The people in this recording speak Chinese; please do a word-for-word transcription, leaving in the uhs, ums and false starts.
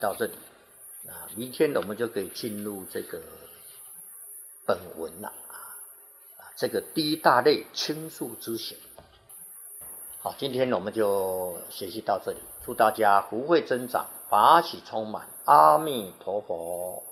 到这里，啊，明天我们就可以进入这个本文了啊，这个第一大类倾诉之行。好，今天我们就学习到这里，祝大家福慧增长，法喜充满，阿弥陀佛。